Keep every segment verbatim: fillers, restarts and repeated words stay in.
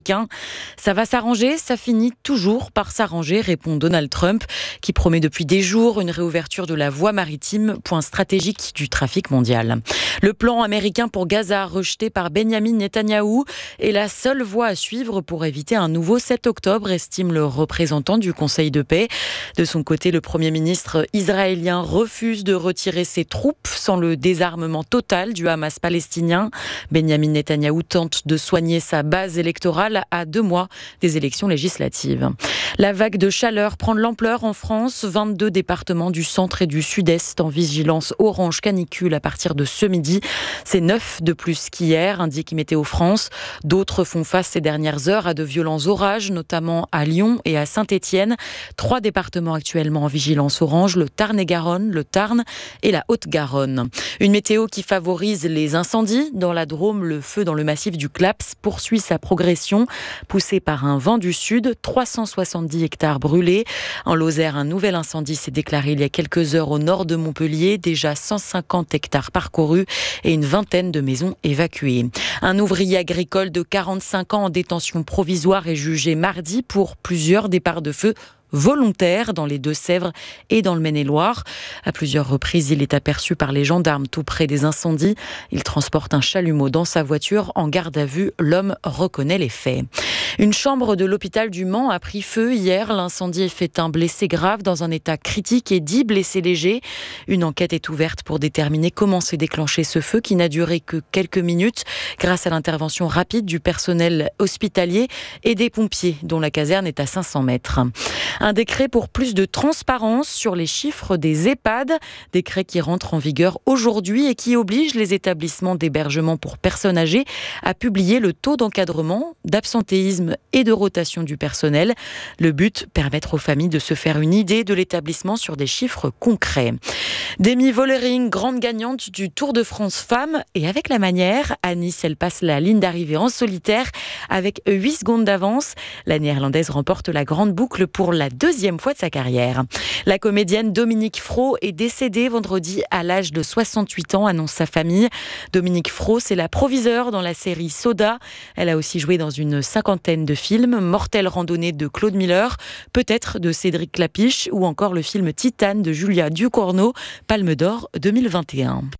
Ça va s'arranger, ça finit toujours par s'arranger, répond Donald Trump, qui promet depuis des jours une réouverture de la voie maritime, point stratégique du trafic mondial. Le plan américain pour Gaza, rejeté par Benyamin Netanyahou, est la seule voie à suivre pour éviter un nouveau sept octobre, estime le représentant du Conseil de paix. De son côté, le Premier ministre israélien refuse de retirer ses troupes sans le désarmement total du Hamas palestinien. Benyamin Netanyahou tente de soigner sa base électorale à deux mois des élections législatives. La vague de chaleur prend de l'ampleur en France. vingt-deux départements du centre et du sud-est en vigilance orange canicule à partir de ce midi. C'est neuf de plus qu'hier, indique Météo France. D'autres font face ces dernières heures à de violents orages, notamment à Lyon et à Saint-Étienne. Trois départements actuellement en vigilance orange, le Tarn-et-Garonne, le Tarn et la Haute-Garonne. Une météo qui favorise les incendies. Dans la Drôme, le feu dans le massif du Claps poursuit sa progression. Poussé par un vent du sud, trois cent soixante-dix hectares brûlés. En Lozère, un nouvel incendie s'est déclaré il y a quelques heures au nord de Montpellier. Déjà cent cinquante hectares parcourus et une vingtaine de maisons évacuées. Un ouvrier agricole de quarante-cinq ans en détention provisoire est jugé mardi pour plusieurs départs de feu volontaire dans les Deux-Sèvres et dans le Maine-et-Loire. À plusieurs reprises, il est aperçu par les gendarmes tout près des incendies. Il transporte un chalumeau dans sa voiture. En garde à vue, l'homme reconnaît les faits. Une chambre de l'hôpital du Mans a pris feu hier. L'incendie fait un blessé grave dans un état critique et dix blessés légers. Une enquête est ouverte pour déterminer comment s'est déclenché ce feu qui n'a duré que quelques minutes grâce à l'intervention rapide du personnel hospitalier et des pompiers dont la caserne est à cinq cents mètres. Un décret pour plus de transparence sur les chiffres des EHPAD, décret qui rentre en vigueur aujourd'hui et qui oblige les établissements d'hébergement pour personnes âgées à publier le taux d'encadrement, d'absentéisme et de rotation du personnel. Le but, permettre aux familles de se faire une idée de l'établissement sur des chiffres concrets. Demi Vollering, grande gagnante du Tour de France Femmes et avec la manière. À Nice, elle passe la ligne d'arrivée en solitaire avec huit secondes d'avance. La néerlandaise remporte la grande boucle pour la deuxième fois de sa carrière. La comédienne Dominique Fro est décédée vendredi à l'âge de soixante-huit ans, annonce sa famille. Dominique Fro, c'est la proviseure dans la série Soda. Elle a aussi joué dans une cinquantaine de films, Mortelle randonnée de Claude Miller, peut-être de Cédric Clapiche ou encore le film Titane de Julia Ducournau, Palme d'Or deux mille vingt et un.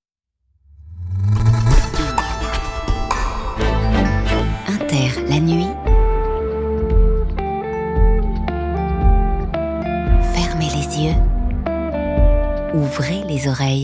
Inter, la nuit. Fermez les yeux. Ouvrez les oreilles.